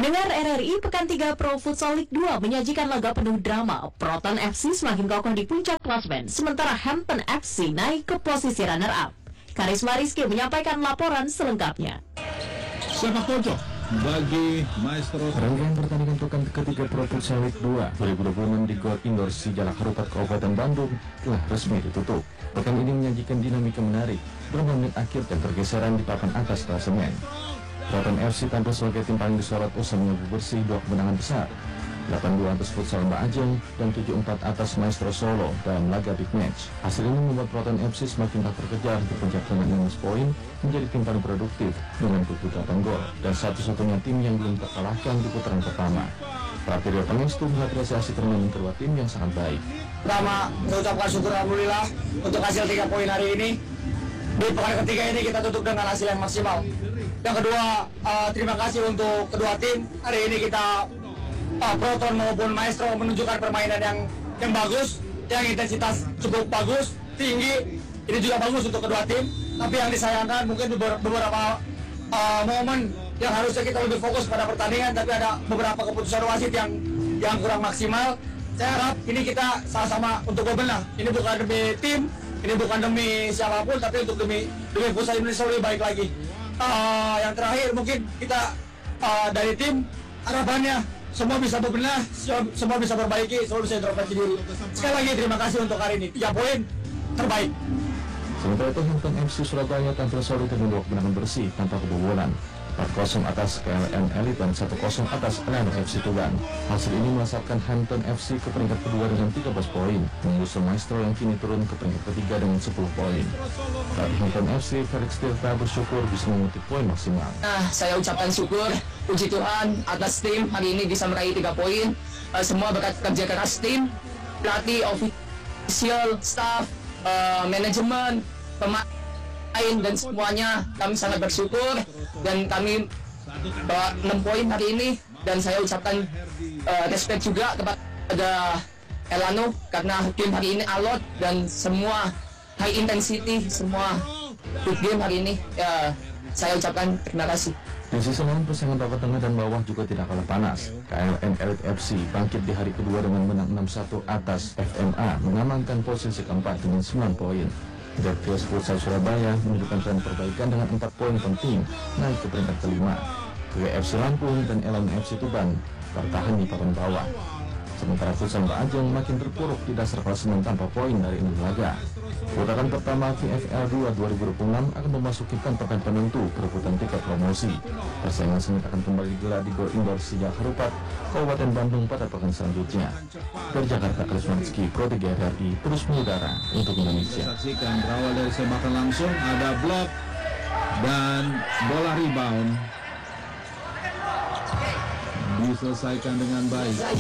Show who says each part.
Speaker 1: Pendengar RRI, Pekan 3 Pro Futsal League 2 menyajikan laga penuh drama. Proton FC semakin kokoh di puncak klasmen, sementara Hampton FC naik ke posisi runner-up. Karisma Rizky menyampaikan laporan selengkapnya.
Speaker 2: Sepak pojok bagi Maestro.
Speaker 3: Rangkaian pertandingan Pekan ketiga Pro Futsal League 2 2026 di Gor Indoor Sijalak Harupat Kabupaten Bandung telah resmi ditutup. Pekan ini menyajikan dinamika menarik, bermain menit akhir dan pergeseran di papan atas klasemen. Proton FC tampil sebagai tim paling disorot usai menyapu bersih 2 kemenangan besar, 8-2 atas Futsal Mbak Ajeng dan 7-4 atas Maestro Solo dalam laga big match. Hasil ini membuat Proton FC semakin tak terkejar di puncak dengan 16 poin, menjadi tim paling produktif dengan 28 gol dan satu-satunya tim yang belum terkalahkan di putaran pertama. Pratiryo Pangestu mengapresiasi permainan kedua tim yang sangat baik.
Speaker 4: Pertama, saya ucapkan syukur alhamdulillah untuk hasil 3 poin hari ini. Di pekan ketiga ini kita tutup dengan hasil yang maksimal. Yang kedua, terima kasih untuk kedua tim. Hari ini kita Proton maupun Maestro menunjukkan permainan yang bagus, yang intensitas cukup bagus, tinggi. Ini juga bagus untuk kedua tim. Tapi yang disayangkan mungkin beberapa momen yang harusnya kita lebih fokus pada pertandingan, tapi ada beberapa keputusan wasit yang kurang maksimal. Saya harap ini kita sama-sama untuk berbenah. Ini bukan demi tim, ini bukan demi siapapun, tapi untuk demi futsal Indonesia lebih baik lagi. Yang terakhir mungkin kita dari tim harapannya semua bisa berbenah, semua bisa perbaiki, semua bisa introspeksi diri. Sekali lagi terima kasih untuk hari ini, 3 poin terbaik.
Speaker 3: Sementara itu Hampton FC Surabaya tampil solid dengan 2 kemenangan bersih tanpa kebobolan, 4-0 atas KLN Elite dan 1-0 atas Elano FC Tuban. Hasil ini melesatkan Hampton FC ke peringkat kedua dengan 13 poin, menyusul Maestro yang kini turun ke peringkat ketiga dengan 10 poin. Pelatih Hampton FC, Felix Tirta, bersyukur bisa mengutip poin maksimal.
Speaker 5: Saya ucapkan syukur, puji Tuhan atas tim hari ini bisa meraih 3 poin. Semua berkat kerja keras tim, pelatih, official, staff, manajemen, pemain dan semuanya. Kami sangat bersyukur dan kami bawa 6 poin hari ini, dan saya ucapkan respect juga kepada Elano karena tim hari ini alot dan semua high intensity, semua good game hari ini. Saya ucapkan terima kasih.
Speaker 3: Di sisi lain, persaingan papan tengah dan bawah juga tidak kalah panas. KLN Elite FC bangkit di hari kedua dengan menang 6-1 atas FMA, mengamankan posisi keempat dengan 9 poin. Devios Futsal Surabaya menunjukkan tren perbaikan dengan 4 poin penting, naik ke peringkat kelima. GFC Lampung dan Elano FC Tuban bertahan di papan bawah. Sementara Futsal Mbak Ajeng makin terpuruk di dasar klasemen tanpa poin dari 6 laga. Putaran pertama VFL 2 2026 akan memasuki pekan penentu perebutan tiket promosi. Persaingan sengit akan kembali digelar di Gor Indoor Sijalak Harupat, Kabupaten Bandung pada pekan selanjutnya. Dari Jakarta, Karisma Rizky, Pro 3 RRI, terus mengudara untuk Indonesia.
Speaker 2: Saksikan berawal dari sebakan langsung, ada blok dan bola rebound diselesaikan dengan baik.